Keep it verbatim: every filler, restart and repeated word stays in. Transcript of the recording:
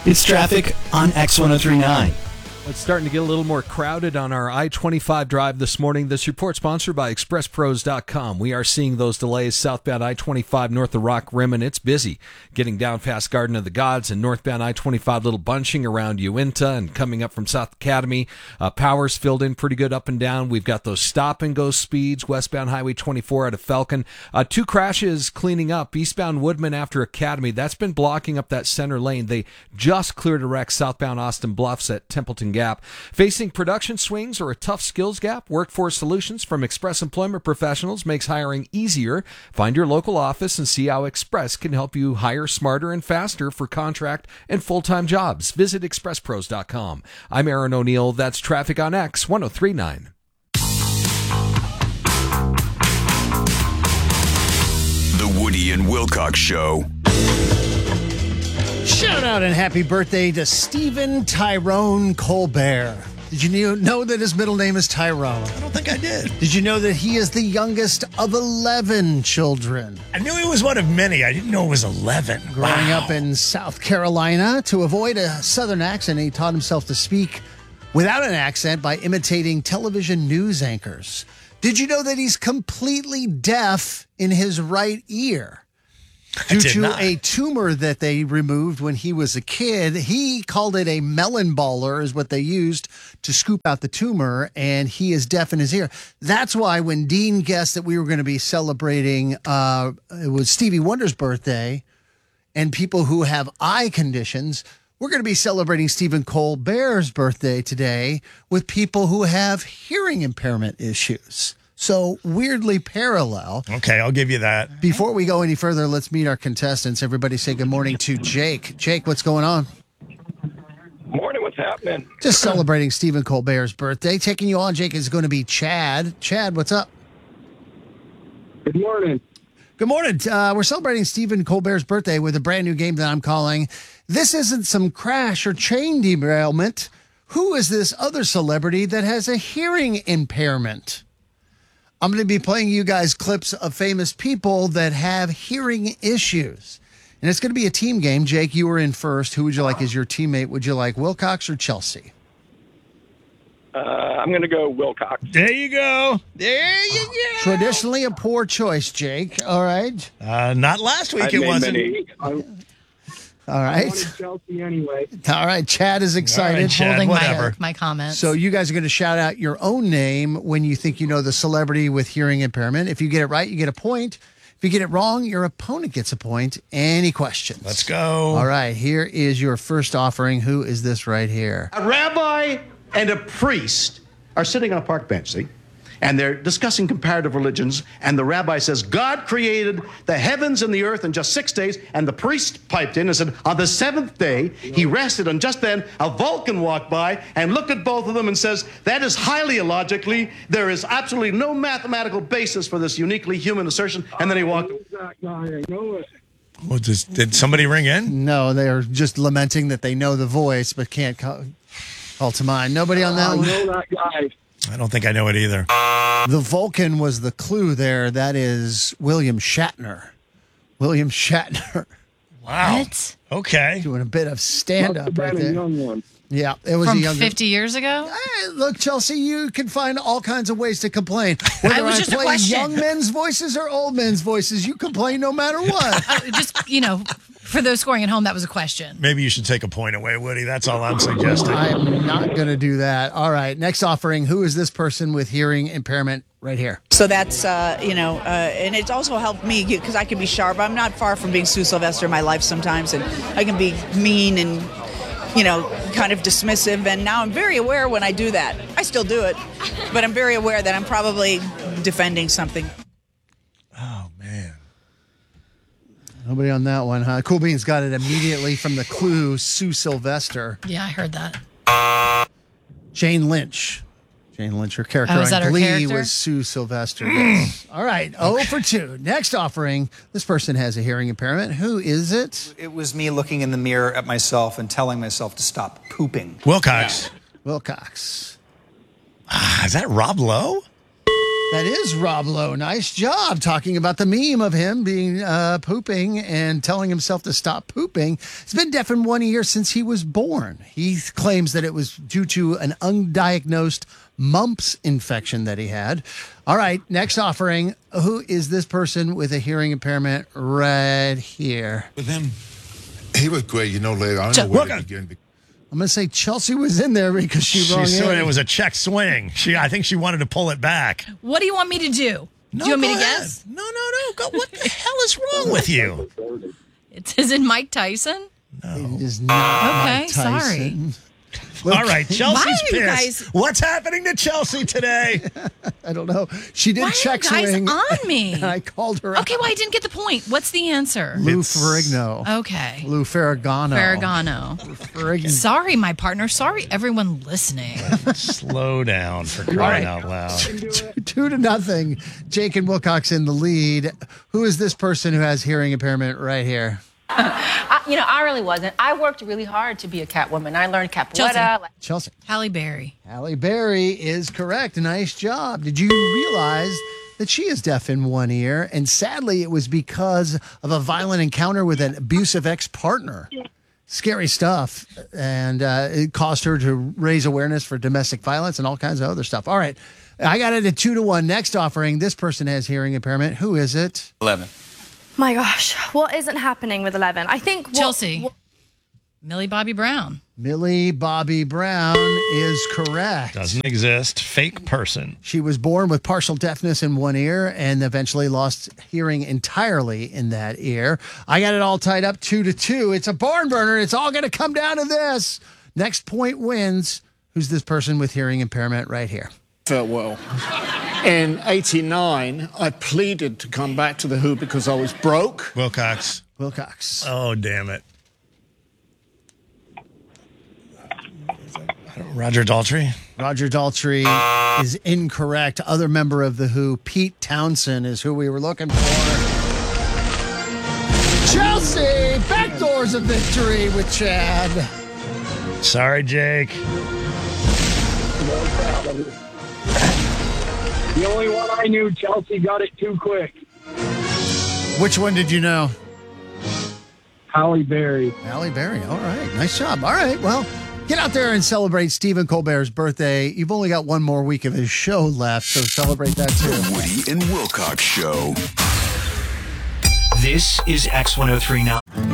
It's traffic on X ten thirty-nine. It's starting to get a little more crowded on our I twenty-five drive this morning. This report sponsored by express pros dot com. We are seeing those delays southbound I twenty-five north of Rock Rim, and it's busy. Getting down past Garden of the Gods and northbound I twenty-five, little bunching around Uinta and coming up from South Academy. Uh, power's filled in pretty good up and down. We've got those stop and go speeds westbound Highway twenty-four out of Falcon. Uh, two crashes cleaning up. Eastbound Woodman after Academy. That's been blocking up that center lane. They just cleared a wreck southbound Austin Bluffs at Templeton Gap. Facing production swings or a tough skills gap, Workforce Solutions from Express Employment Professionals makes hiring easier. Find your local office and see how Express can help you hire smarter and faster for contract and full-time jobs. Visit express pros dot com. I'm Aaron O'Neill. That's traffic on X ten thirty-nine. The Woody and Wilcox Show. Shout out and happy birthday to Stephen Tyrone Colbert. Did you know that his middle name is Tyrone? I don't think I did. Did you know that he is the youngest of eleven children? I knew he was one of many. I didn't know it was eleven. Growing Wow. up in South Carolina, to avoid a southern accent, he taught himself to speak without an accent by imitating television news anchors. Did you know that he's completely deaf in his right ear? Due to not. a tumor that they removed when he was a kid, he called it a melon baller, is what they used to scoop out the tumor, and he is deaf in his ear. That's why when Dean guessed that we were going to be celebrating, uh, it was Stevie Wonder's birthday, and people who have eye conditions, we're going to be celebrating Stephen Colbert's birthday today with people who have hearing impairment issues. So weirdly parallel. Okay, I'll give you that. Before we go any further, let's meet our contestants. Everybody say good morning to Jake. Jake, what's going on? Morning, what's happening? Just celebrating Stephen Colbert's birthday. Taking you on, Jake, is going to be Chad. Chad, what's up? Good morning. Good morning. Uh, we're celebrating Stephen Colbert's birthday with a brand new game that I'm calling This Isn't Some Crash or Chain Derailment. Who is this other celebrity that has a hearing impairment? I'm going to be playing you guys clips of famous people that have hearing issues. And it's going to be a team game. Jake, you were in first. Who would you like as your teammate? Would you like Wilcox or Chelsea? Uh, I'm going to go Wilcox. There you go. There you go. Traditionally a poor choice, Jake. All right. Uh, not last week, I it made wasn't. many. I, All I right. wanted Chelsea anyway. All right. Chad is excited. All right, Chad, Holding my, whatever. my comments. So you guys are going to shout out your own name when you think you know the celebrity with hearing impairment. If you get it right, you get a point. If you get it wrong, your opponent gets a point. Any questions? Let's go. All right. Here is your first offering. Who is this right here? A rabbi and a priest are sitting on a park bench, see? And they're discussing comparative religions, and the rabbi says, God created the heavens and the earth in just six days, and the priest piped in and said, on the seventh day, he rested, and just then, a Vulcan walked by and looked at both of them and says, that is highly illogically, there is absolutely no mathematical basis for this uniquely human assertion, and then he walked away. That guy, I know it. Well, does, did somebody ring in? No, they are just lamenting that they know the voice but can't call, call to mind. Nobody on that I one? know that guy. I don't think I know it either. The Vulcan was the clue there. That is William Shatner. William Shatner Wow. What? Okay. doing a bit of stand-up Must have right been a there. young one. Yeah, it was From a younger. fifty years ago? Hey, look, Chelsea, you can find all kinds of ways to complain. Whether I was I just a play question. young men's voices or old men's voices, you complain no matter what. Uh, just, you know, for those scoring at home, that was a question. Maybe you should take a point away, Woody. That's all I'm suggesting. I am not going to do that. All right, next offering. Who is this person with hearing impairment right here? So that's, uh, you know, uh, and it's also helped me because I can be sharp. I'm not far from being Sue Sylvester in my life sometimes, and I can be mean and, you know, kind of dismissive. And now I'm very aware when I do that. I still do it, but I'm very aware that I'm probably defending something. Oh, man. Nobody on that one, huh? Cool Beans got it immediately from the clue, Sue Sylvester. Yeah, I heard that. Jane Lynch. Jane Lynch, her character Oh, is that on her Glee character? was Sue Sylvester. Yes. All right, oh for two. Next offering. This person has a hearing impairment. Who is it? It was me looking in the mirror at myself and telling myself to stop pooping. Wilcox. Wilcox. Ah, is that Rob Lowe? That is Rob Lowe. Nice job talking about the meme of him being uh, pooping and telling himself to stop pooping. He's been deaf in one ear since he was born. He claims that it was due to an undiagnosed mumps infection that he had. All right, next offering. Who is this person with a hearing impairment right here? With him, he was great. You know, later, I don't know where to begin. I'm going to say Chelsea was in there because she She wrong saw in. it was a check swing. She, I think she wanted to pull it back. What do you want me to do? No, do you want me go to ahead. guess? No, no, no. Go, what the hell is wrong with you? It's, is it Mike Tyson? It is not Okay, Mike Tyson. sorry. All right, Chelsea's Why are you pissed. guys- What's happening to Chelsea today? I don't know. She did Why are check you guys swing. on me? And I called her Okay, well, I didn't get the point. What's the answer? Lou Ferrigno. Okay. Lou Ferragamo. Ferragamo. Ferrigno. Sorry, my partner. Sorry, everyone listening. Slow down for crying out loud. Two to nothing. Jake and Wilcox in the lead. Who is this person who has hearing impairment right here? I, you know, I really wasn't. I worked really hard to be a Catwoman. I learned capoeira. Chelsea. Like- Chelsea. Halle Berry. Halle Berry is correct. Nice job. Did you realize that she is deaf in one ear? And sadly, it was because of a violent encounter with an abusive ex-partner. Scary stuff. And uh, it caused her to raise awareness for domestic violence and all kinds of other stuff. All right. I got it at two to one. Next offering. This person has hearing impairment. Who is it? eleven. My gosh, what isn't happening with eleven? I think what, Chelsea. what- Millie Bobby Brown. Millie Bobby Brown is correct. Doesn't exist. Fake person. She was born with partial deafness in one ear and eventually lost hearing entirely in that ear. I got it all tied up two to two. It's a barn burner. It's all going to come down to this. Next point wins. Who's this person with hearing impairment right here? Felt well. In eighty-nine, I pleaded to come back to The Who because I was broke. Wilcox. Wilcox. Oh, damn it. Roger Daltrey. Roger Daltrey is incorrect. Other member of The Who, Pete Townsend, is who we were looking for. Chelsea, backdoors of victory with Chad. Sorry, Jake. The only one I knew, Chelsea got it too quick. Which one did you know? Halle Berry. Halle Berry. All right. Nice job. All right. Well, get out there and celebrate Stephen Colbert's birthday. You've only got one more week of his show left, so celebrate that too. The Woody and Wilcox Show. This is X one oh three nine.